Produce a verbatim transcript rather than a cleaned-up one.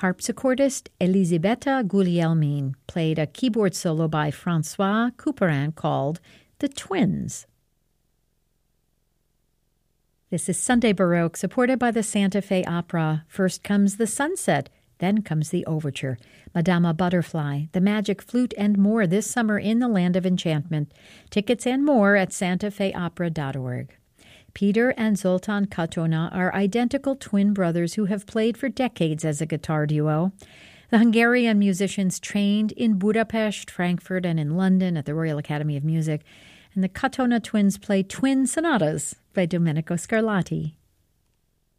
harpsichordist Elisabetta Guglielmin played a keyboard solo by Francois Couperin called The Twins. This is Sunday Baroque, supported by the Santa Fe Opera. First comes the sunset, then comes the overture. Madama Butterfly, the Magic Flute, and more this summer in the Land of Enchantment. Tickets and more at santa fe opera dot org. Peter and Zoltan Katona are identical twin brothers who have played for decades as a guitar duo. The Hungarian musicians trained in Budapest, Frankfurt, and in London at the Royal Academy of Music, and the Katona twins play twin sonatas by Domenico Scarlatti.